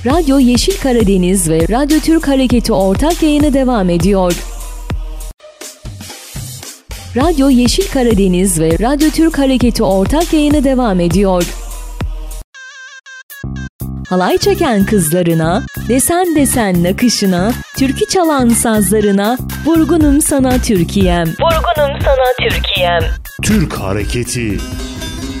Radyo Yeşil Karadeniz ve Radyo Türk Hareketi ortak yayını devam ediyor. Radyo Yeşil Karadeniz ve Radyo Türk Hareketi ortak yayını devam ediyor. Halay çeken kızlarına, desen desen nakışına, türkü çalan sazlarına, vurgunum sana Türkiye'm. Vurgunum sana Türkiye'm. Türk Hareketi.